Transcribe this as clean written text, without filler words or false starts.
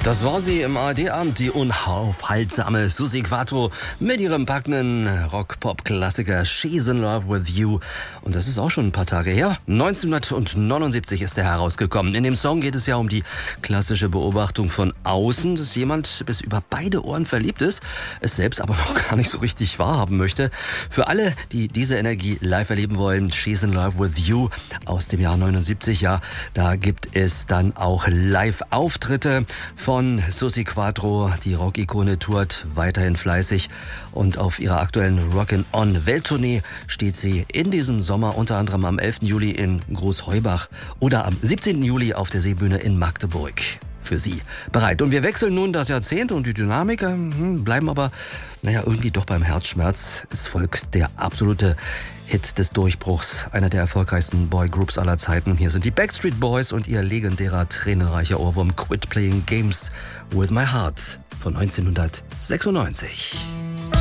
Das war sie im ARD-Abend, die unaufhaltsame Suzi Quatro mit ihrem packenden Rock-Pop-Klassiker She's in Love with You. Und das ist auch schon ein paar Tage her. 1979 ist er herausgekommen. In dem Song geht es ja um die klassische Beobachtung von außen, dass jemand bis über beide Ohren verliebt ist, es selbst aber noch gar nicht so richtig wahrhaben möchte. Für alle, die diese Energie live erleben wollen, She's in Love with You aus dem Jahr 79, ja, da gibt es dann auch Live-Auftritte von Suzi Quatro. Die Rock-Ikone tourt weiterhin fleißig und auf ihrer aktuellen Rockin'-On-Welttournee steht sie in diesem Sommer unter anderem am 11. Juli in Großheubach oder am 17. Juli auf der Seebühne in Magdeburg für Sie bereit. Und wir wechseln nun das Jahrzehnt und die Dynamik, bleiben aber, irgendwie doch beim Herzschmerz. Es folgt der absolute Hit des Durchbruchs, einer der erfolgreichsten Boygroups aller Zeiten. Hier sind die Backstreet Boys und ihr legendärer, tränenreicher Ohrwurm Quit Playing Games with My Heart von 1996.